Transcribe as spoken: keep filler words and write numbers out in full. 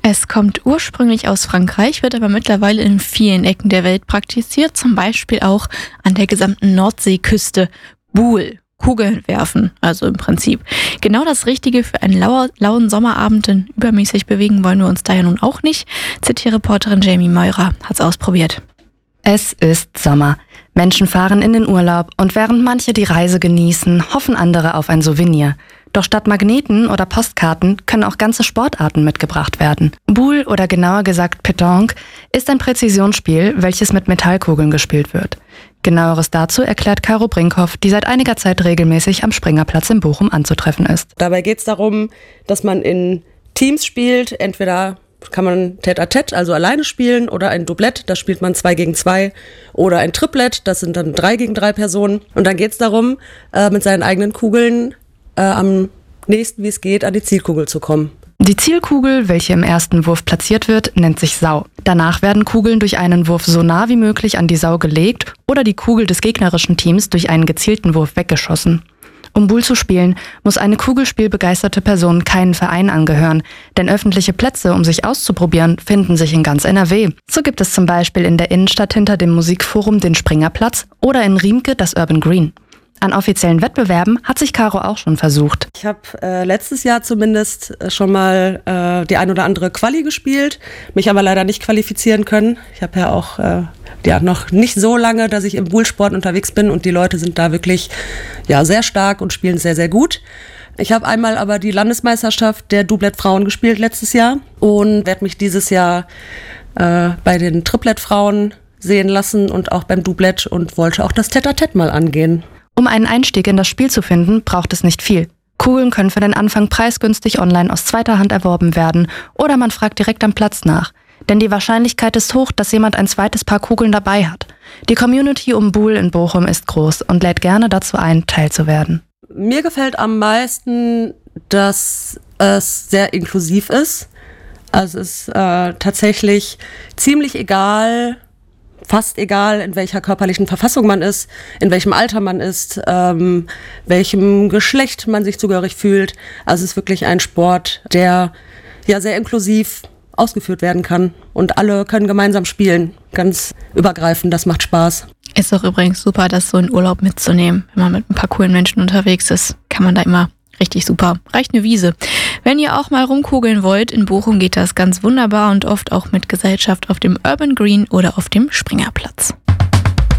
Es kommt ursprünglich aus Frankreich, wird aber mittlerweile in vielen Ecken der Welt praktiziert, zum Beispiel auch an der gesamten Nordseeküste. Boule, Kugeln werfen, also im Prinzip. Genau das Richtige für einen lauer, lauen Sommerabend, denn übermäßig bewegen wollen wir uns da ja nun auch nicht. C T-Reporterin Jamie Meurer hat's ausprobiert. Es ist Sommer. Menschen fahren in den Urlaub und während manche die Reise genießen, hoffen andere auf ein Souvenir. Doch statt Magneten oder Postkarten können auch ganze Sportarten mitgebracht werden. Boule oder genauer gesagt Pétanque ist ein Präzisionsspiel, welches mit Metallkugeln gespielt wird. Genaueres dazu erklärt Caro Brinkhoff, die seit einiger Zeit regelmäßig am Springerplatz in Bochum anzutreffen ist. Dabei geht es darum, dass man in Teams spielt. Entweder kann man Tête-à-Tête, also alleine spielen, oder ein Doublett, da spielt man zwei gegen zwei, oder ein Triplett, das sind dann drei gegen drei Personen. Und dann geht es darum, äh, mit seinen eigenen Kugeln äh, am nächsten, wie es geht, an die Zielkugel zu kommen. Die Zielkugel, welche im ersten Wurf platziert wird, nennt sich Sau. Danach werden Kugeln durch einen Wurf so nah wie möglich an die Sau gelegt oder die Kugel des gegnerischen Teams durch einen gezielten Wurf weggeschossen. Um Boule zu spielen, muss eine kugelspielbegeisterte Person keinen Verein angehören, denn öffentliche Plätze, um sich auszuprobieren, finden sich in ganz N R W. So gibt es zum Beispiel in der Innenstadt hinter dem Musikforum den Springerplatz oder in Riemke das Urban Green. An offiziellen Wettbewerben hat sich Caro auch schon versucht. Ich habe äh, letztes Jahr zumindest äh, schon mal äh, die ein oder andere Quali gespielt, mich aber leider nicht qualifizieren können. Ich habe ja auch äh, ja, noch nicht so lange, dass ich im Boule-Sport unterwegs bin und die Leute sind da wirklich ja, sehr stark und spielen sehr, sehr gut. Ich habe einmal aber die Landesmeisterschaft der Doublett-Frauen gespielt letztes Jahr und werde mich dieses Jahr äh, bei den Triplett-Frauen sehen lassen und auch beim Doublett und wollte auch das Tête-à-Tête mal angehen. Um einen Einstieg in das Spiel zu finden, braucht es nicht viel. Kugeln können für den Anfang preisgünstig online aus zweiter Hand erworben werden oder man fragt direkt am Platz nach. Denn die Wahrscheinlichkeit ist hoch, dass jemand ein zweites Paar Kugeln dabei hat. Die Community um Boule in Bochum ist groß und lädt gerne dazu ein, teilzuwerden. Mir gefällt am meisten, dass es sehr inklusiv ist. Also es ist äh, tatsächlich ziemlich egal, fast egal, in welcher körperlichen Verfassung man ist, in welchem Alter man ist, ähm, welchem Geschlecht man sich zugehörig fühlt. Also es ist wirklich ein Sport, der ja sehr inklusiv ausgeführt werden kann. Und alle können gemeinsam spielen. Ganz übergreifend, das macht Spaß. Ist auch übrigens super, das so in Urlaub mitzunehmen. Wenn man mit ein paar coolen Menschen unterwegs ist, kann man da immer richtig super. Reicht eine Wiese. Wenn ihr auch mal rumkugeln wollt, in Bochum geht das ganz wunderbar und oft auch mit Gesellschaft auf dem Urban Green oder auf dem Springerplatz.